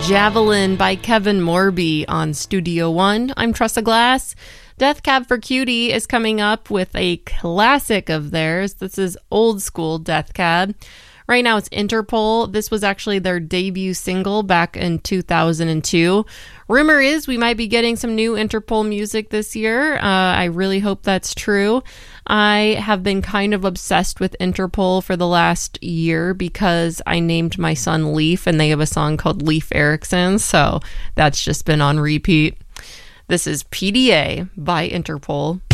Javelin by Kevin Morby on Studio One. I'm Tressa Glass. Death Cab for Cutie is coming up with a classic of theirs. This is old school Death Cab. Right now it's Interpol. This was actually their debut single back in 2002. Rumor is we might be getting some new Interpol music this year. I really hope that's true. I have been kind of obsessed with Interpol for the last year because I named my son Leaf and they have a song called Leif Erikson, so that's just been on repeat. This is PDA by Interpol.